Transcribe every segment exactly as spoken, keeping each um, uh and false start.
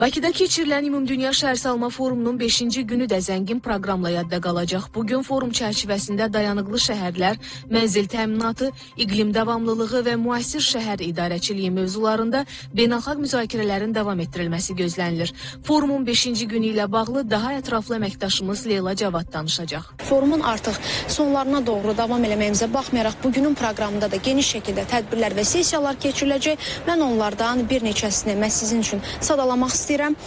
Bakıda keçirilən Ümumdünya Şəhərsalma Forumunun beşinci günü də zəngin proqramla yadda qalacaq. Bugün forum çərçivəsində dayanıqlı şəhərlər, mənzil təminatı, iqlim davamlılığı və müasir şəhər idarəçiliyi mövzularında beynəlxalq müzakirələrin davam etdirilməsi gözlənilir. Forumun beşinci günü ilə bağlı daha ətraflı əməkdaşımız Leyla Cavad danışacaq. Forumun artıq sonlarına doğru davam eləməyimizə baxmayaraq, bugünün proqramında da geniş şəkildə tədbirlər və sessiyalar keçiriləcək. Mən onlardan bir neçəsini mən sizin üçün sadalamaq istəyirəm.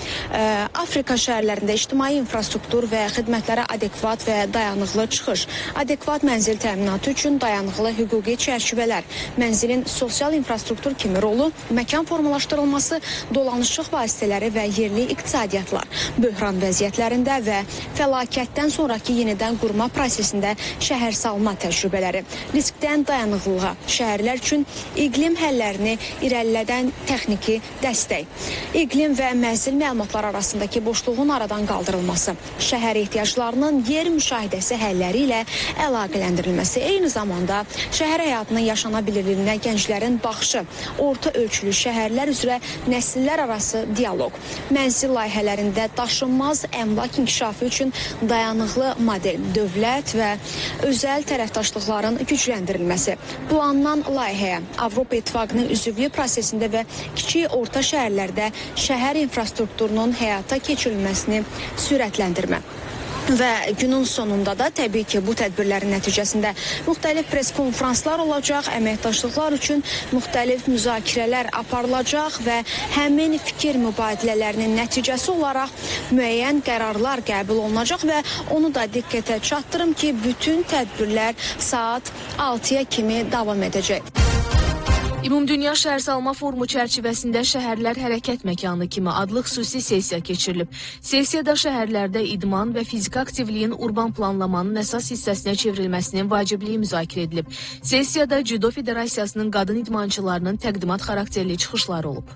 Afrika şəhərlərində ictimai infrastruktur və xidmətlərə adekvat və dayanıqlı çıxış, adekvat mənzil təminatı üçün dayanıqlı hüquqi çərçivələr, mənzilin sosial infrastruktur kimi rolu, məkan formalaşdırılması, dolanışıq vasitələri və yerli iqtisadiyyatlar, böhran vəziyyətlərində və fəlakətdən sonraki yenidən qurma prosesində şəhərsalma təcrübələri, riskdən dayanıqlığa, şəhərlər üçün iqlim həllərini irəlilədən texniki dəstək, iqlim və mənzil məlumatlar arasındakı boşluğun aradan qaldırılması, şəhər ehtiyaclarının yer müşahidəsi həlləri ilə əlaqələndirilməsi, eyni zamanda şəhər həyatının yaşanabilirliyinə gənclərin baxışı, orta ölçülü şəhərlər üzrə nəsillər arası dialoq, mənzil layihələrində daşınmaz əmlak inkişafı üçün dayanıqlı model, dövlət və özəl tərəfdaşlıqların gücləndirilməsi, planlanan layihəyə, Avropa İttifaqının üzvlük prosesində və kiçik orta şəhərlərdə şəhər infrastrukturunun həyata keçirilməsini sürətləndirmə. Və günün sonunda da təbii ki, bu tədbirlərin nəticəsində müxtəlif pres konferanslar olacaq, əməkdaşlıqlar üçün müxtəlif müzakirələr aparılacaq və həmin fikir mübadilələrinin nəticəsi olaraq müəyyən qərarlar qəbul olunacaq və onu da diqqətə çatdırım ki, bütün tədbirlər saat altıya kimi davam edəcək. Ümumdünya Şəhərsalma Forumu çərçivəsində Şəhərlər Hərəkət Məkanı kimi adlı xüsusi sessiya keçirilib. Sessiyada şəhərlərdə idman və fiziki aktivliyin urban planlamanın əsas hissəsinə çevrilməsinin vacibliyi müzakirə edilib. Sessiyada Judo Federasiyasının qadın idmançılarının təqdimat xarakterli çıxışları olub.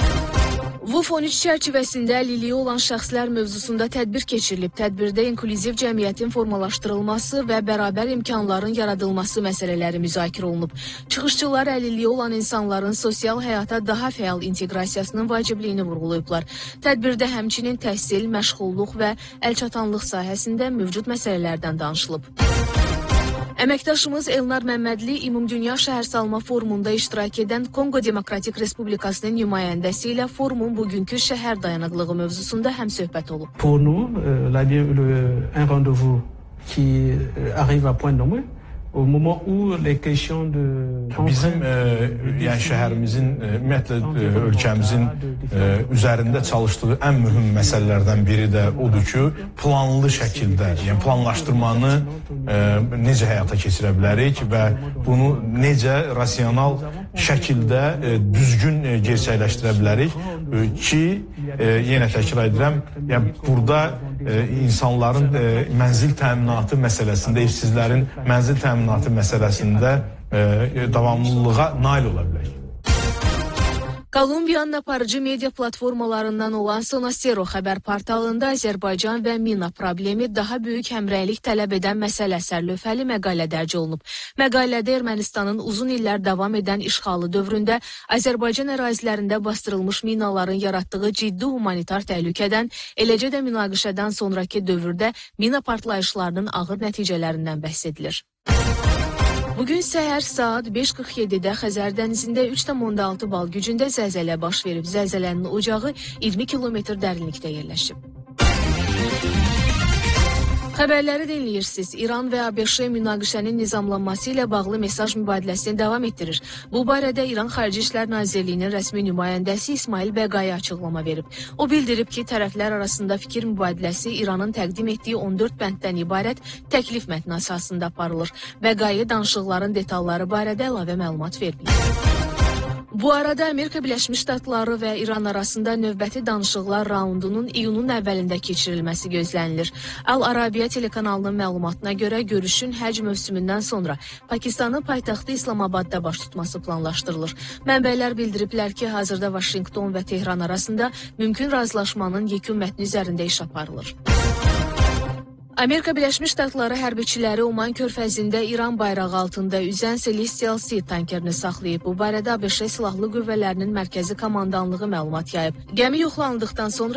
V U F on üç çərçivəsində əlilliyi olan şəxslər mövzusunda tədbir keçirilib. Tədbirdə inklüziv cəmiyyətin formalaşdırılması və bərabər imkanların yaradılması məsələləri müzakirə olunub. Çıxışçılar əlilliyi olan insanların sosial həyata daha fəal inteqrasiyasının vacibliyini vurğulayıblar. Tədbirdə həmçinin təhsil, məşğulluq və əlçatanlıq sahəsində mövcud məsələlərdən danışılıb. Əməkdaşımız Elnar Məmmədli Ümumdünya Şəhərsalma Forumunda iştirak edən Kongo Demokratik Respublikasının nümayəndəsi ilə forumun bugünkü şəhər dayanıqlığı mövzusunda həmsöhbət olub. Pour nous, là bien un rendez-vous qui arrive à point nommé. Au moment où les questions de Bizim e, yəni şəhərimizin, e, ümumiyyətlə e, ölkəmizin e, üzərində çalışdığı ən mühüm məsələlərdən biri də odur ki, planlı şəkildə, yəni planlaşdırmanı e, necə həyata keçirə bilərik və bunu necə rasional şəkildə e, düzgün e, gerçəkləşdirə bilərik e, ki, e, yenə təkrar edirəm, yəni burada e, insanların e, mənzil təminatı məsələsində, evsizlərin mənzil təminatı məsələsində e, davamlılığa nail ola bilək. Kolumbiyanın aparıcı media platformalarından olan Sonastero xəbər portalında Azərbaycan və mina problemi daha böyük həmrəylik tələb edən məsələ sərlövhəli məqalə dərc olunub. Məqalədə Ermənistanın uzun illər davam edən işğalı dövründə Azərbaycan ərazilərində bastırılmış minaların yaratdığı ciddi humanitar təhlükədən, eləcə də münaqişədən sonraki dövrdə mina partlayışlarının ağır nəticələrindən bəhs edilir. Bugün səhər saat beş qırx yeddidə Xəzər dənizində üç tam altı bal gücündə zəlzələ baş verib. Zəlzələnin ocağı iyirmi kilometr dərinlikdə yerləşib. Xəbərləri dinləyirsiniz. İran və ABŞ münaqişənin nizamlanması ilə bağlı mesaj mübadiləsini davam etdirir. Bu barədə İran Xarici İşlər Nazirliyinin rəsmi nümayəndəsi İsmail Bəqai açıqlama verib. O bildirib ki, tərəflər arasında fikir mübadiləsi İranın təqdim etdiyi on dörd bənddən ibarət təklif mətni əsasında aparılır. Bəqai danışıqların detalları barədə əlavə məlumat verməyib. Bu arada Amerika Birləşmiş Ştatları və İran arasında növbəti danışıqlar raundunun iyunun əvvəlində keçirilməsi gözlənilir. Al-Arabiya telekanalının məlumatına görə görüşün həcc mövsümündən sonra Pakistanın paytaxtı İslamabadda baş tutması planlaşdırılır. Mənbələr bildiriblər ki, hazırda Vaşinqton və Tehran arasında mümkün razılaşmanın yekun mətni üzərində iş aparılır. Amerika Birləşmiş Ştatları hərbiçiləri Oman körfəzində İran bayrağı altında üzən Celestial Sea tankerini saxlayıb. Bu barədə ABŞ Silahlı Qüvvələrinin Mərkəzi Komandanlığı məlumat yayıb. Gəmi yoxlanıldıqdan sonra